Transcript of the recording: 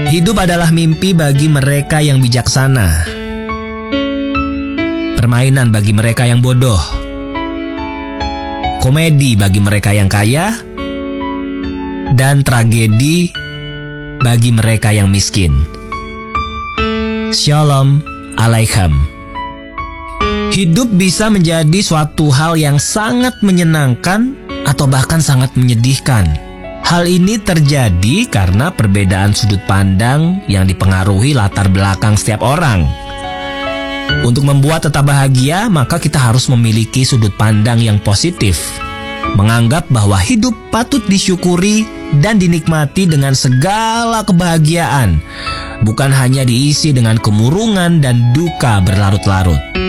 Hidup adalah mimpi bagi mereka yang bijaksana, permainan bagi mereka yang bodoh, komedi bagi mereka yang kaya, dan tragedi bagi mereka yang miskin. Shalom Aleichem. Hidup bisa menjadi suatu hal yang sangat menyenangkan atau bahkan sangat menyedihkan. Hal ini terjadi karena perbedaan sudut pandang yang dipengaruhi latar belakang setiap orang. Untuk membuat tetap bahagia, maka kita harus memiliki sudut pandang yang positif. Menganggap bahwa hidup patut disyukuri dan dinikmati dengan segala kebahagiaan, bukan hanya diisi dengan kemurungan dan duka berlarut-larut.